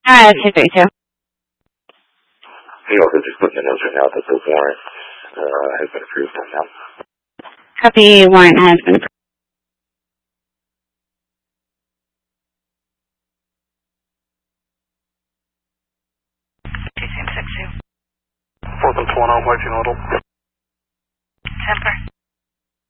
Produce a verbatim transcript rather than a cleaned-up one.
Uh, two three two. Hey, also just putting the notes right now that the warrant uh, has been approved on them. Copy. Warrant has been approved. Fourth and Toronto, White Model.